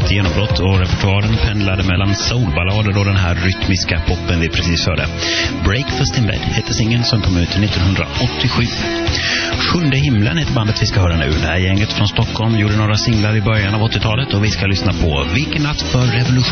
ett genombrott och repertoaren pendlade mellan soulballader och den här rytmiska poppen vi precis hörde. Breakfast in Bed heter singeln som kom ut 1987. Sjunde himlen heter bandet vi ska höra nu. Det här gänget från Stockholm gjorde några singlar i början av 80-talet och vi ska lyssna på Vilken natt för revolution.